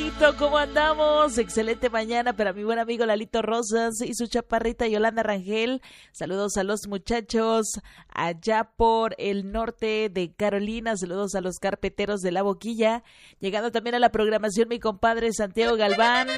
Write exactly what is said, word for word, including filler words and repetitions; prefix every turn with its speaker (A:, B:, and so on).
A: Lalito, ¿cómo andamos? Excelente mañana para mi buen amigo Lalito Rosas y su chaparrita Yolanda Rangel. Saludos a los muchachos allá por el norte de Carolina. Saludos a los carpeteros de La Boquilla. Llegando también a la programación mi compadre Santiago Galván.